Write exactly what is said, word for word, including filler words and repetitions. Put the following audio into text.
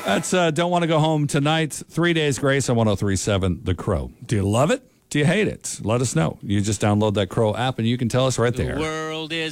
That's uh, Don't Want to Go Home Tonight. Three Days Grace on one oh three point seven The Crow. Do you love it? Do you hate it? Let us know. You just download that Crow app and you can tell us right there. The world is